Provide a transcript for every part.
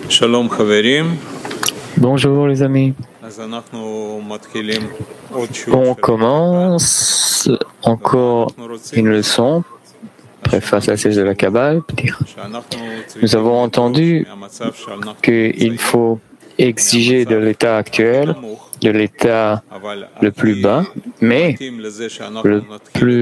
Shalom Chaverim. Bonjour les amis. On commence encore une leçon, préface à celle de la Kabbale. Nous avons entendu qu'il faut exiger de l'état actuel, de l'état le plus bas, mais le plus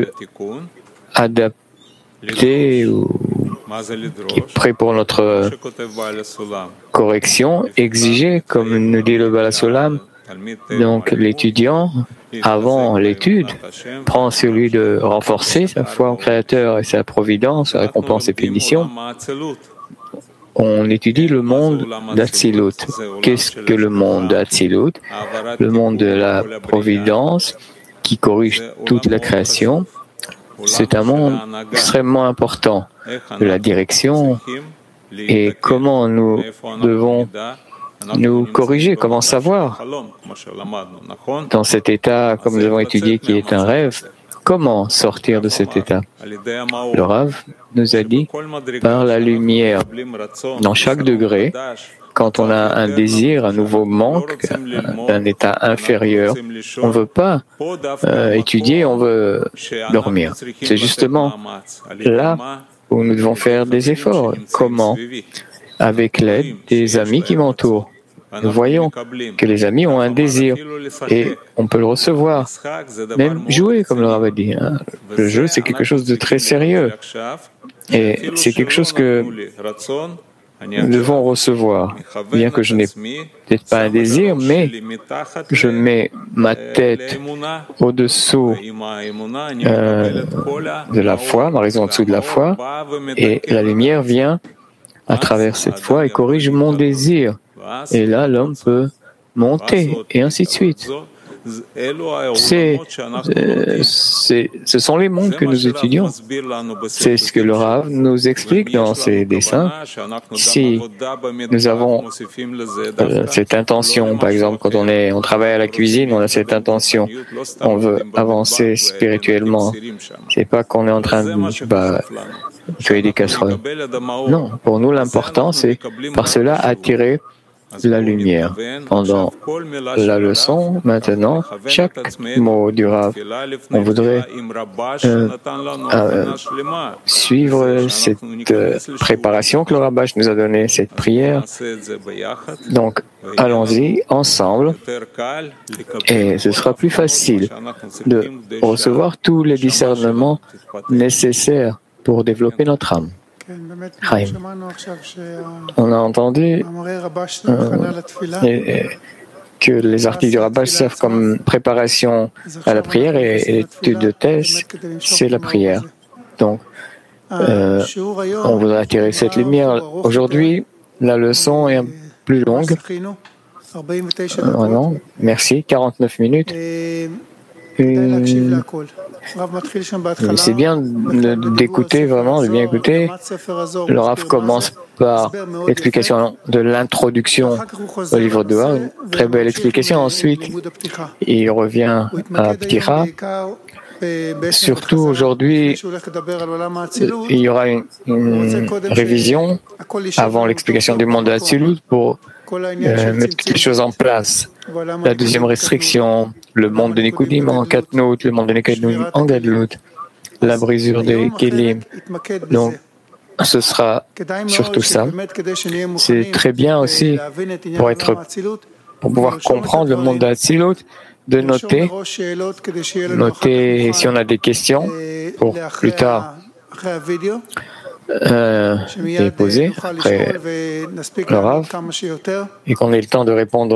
adapté ou qui est prêt pour notre correction, exiger, comme nous dit le Baal HaSulam. Donc l'étudiant, avant l'étude, prend celui de renforcer sa foi en Créateur et sa providence, sa récompense et pénition. On étudie le monde d'Atsilut. Qu'est-ce que le monde d'Atsilut? Le monde de la providence qui corrige toute la création. C'est un monde extrêmement important de la direction et comment nous devons nous corriger, comment savoir dans cet état, comme nous avons étudié, qui est un rêve, comment sortir de cet état. Le Rav nous a dit par la lumière, dans chaque degré, quand on a un désir, un nouveau manque, un état inférieur, on ne veut pas étudier, on veut dormir. C'est justement là où nous devons faire des efforts. Comment? Avec l'aide des amis qui m'entourent. Nous voyons que les amis ont un désir et on peut le recevoir. Même jouer, comme le Rav a dit. Le jeu, c'est quelque chose de très sérieux. Et c'est quelque chose que nous devons recevoir. Bien que je n'ai peut-être pas un désir, mais je mets ma tête au-dessous de la foi, ma raison au-dessous de la foi, et la lumière vient à travers cette foi et corrige mon désir. Et là, l'homme peut monter, et ainsi de suite. Ce sont les mondes que nous étudions. C'est ce que le Rav nous explique dans ses dessins. Si nous avons cette intention, par exemple, quand on travaille à la cuisine, on a cette intention, on veut avancer spirituellement. C'est pas qu'on est en train de tuer des casseroles. Non, pour nous, l'important, c'est par cela attirer la lumière. Pendant la leçon, maintenant, chaque mot du Rav, on voudrait suivre cette préparation que le Rabash nous a donnée, cette prière. Donc, allons-y ensemble et ce sera plus facile de recevoir tous les discernements nécessaires pour développer notre âme. Chaim. On a entendu que les articles du Rabash servent comme préparation à la prière et l'étude de thèse, c'est la prière. Donc, on voudrait attirer cette lumière. Aujourd'hui, la leçon est plus longue. Non, merci, 49 minutes. C'est bien d'écouter, vraiment, de bien écouter. Le Rav commence par l'explication de l'introduction au livre de Zohar, une très belle explication. Ensuite, il revient à Ptira. Surtout aujourd'hui, il y aura une révision avant l'explication du monde d'Atsilut pour mettre toutes les choses en place. La deuxième restriction, le monde de Nikudim en Katnout, le monde de Nikudim en Gadlut, la brisure des Kélim. Donc, ce sera surtout ça. C'est très bien aussi pour pouvoir comprendre le monde d'Atsilut, de noter si on a des questions pour plus tard les poser après le Rav et qu'on ait le temps de répondre